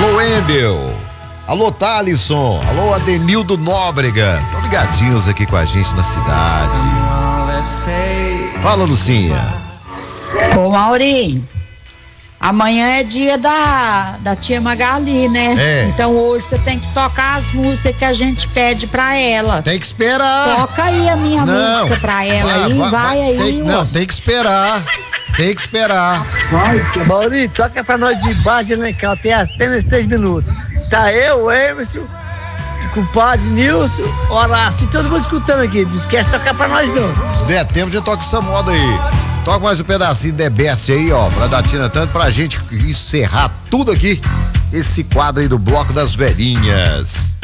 Alô, Wendel. Alô, Thalisson. Alô, Adenildo Nóbrega. Estão ligadinhos aqui com a gente na cidade. Fala, Lucinha. Ô, Maurinho, amanhã é dia da tia Magali, né? É. Então hoje você tem que tocar as músicas que a gente pede pra ela. Tem que esperar. Toca aí a minha música pra ela vai aí. Não, tem que esperar. Tem que esperar. Maurinho, toca pra nós de baixo, né, que tem apenas 3 minutos. Tá eu, o Emerson, o compadre Nilson, Horácio, todo mundo escutando aqui. Não esquece de tocar pra nós, não. Se der tempo, já toca essa moda aí. Toca mais um pedacinho de Best aí, ó, pra dar Tina Turner, pra gente encerrar tudo aqui. Esse quadro aí do Bloco das Velhinhas.